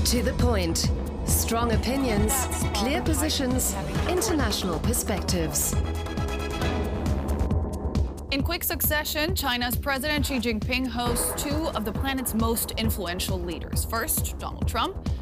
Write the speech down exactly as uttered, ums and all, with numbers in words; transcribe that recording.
To the point. Strong opinions, clear positions, international perspectives. In quick succession, China's President Xi Jinping hosts two of the planet's most influential leaders. First, Donald Trump,